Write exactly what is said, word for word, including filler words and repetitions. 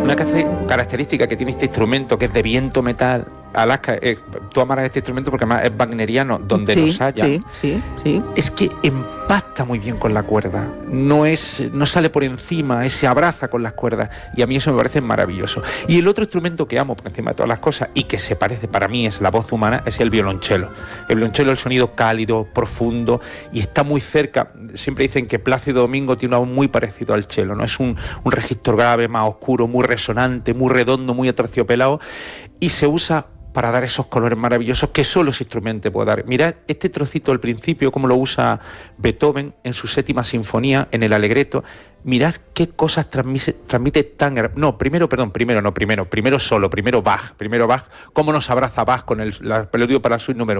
Una característica que tiene este instrumento, que es de viento metal, Alaska, eh, tú amarás este instrumento porque además es wagneriano, donde sí, los haya, sí, sí, sí. es que empasta muy bien con la cuerda, no es, no sale por encima, es, se abraza con las cuerdas, y a mí eso me parece maravilloso. Y el otro instrumento que amo por encima de todas las cosas, y que se parece, para mí es la voz humana, es el violonchelo. El violonchelo es el sonido cálido, profundo, y está muy cerca. Siempre dicen que Plácido Domingo tiene algo muy parecido al cello, ¿no? Es un, un registro grave, más oscuro, muy resonante, muy redondo, muy aterciopelado, y se usa para dar esos colores maravillosos que solo ese instrumento puede dar. Mirad este trocito al principio, cómo lo usa Beethoven en su séptima sinfonía, en el Allegretto. Mirad qué cosas transmite, transmite tan... No, primero, perdón, primero, no, primero, primero solo, primero Bach, primero Bach, cómo nos abraza Bach con el la preludio para suite número